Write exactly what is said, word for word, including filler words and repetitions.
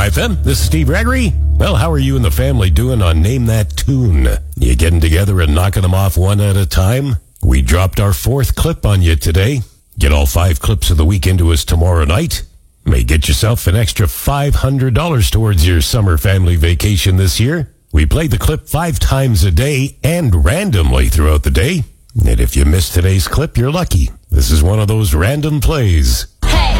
F M. This is Steve Gregory. Well, how are you and the family doing on Name That Tune? You getting together and knocking them off one at a time? We dropped our fourth clip on you today. Get all five clips of the week into us tomorrow night. May get yourself an extra five hundred dollars towards your summer family vacation this year. We played the clip five times a day and randomly throughout the day. And if you missed today's clip, you're lucky. This is one of those random plays.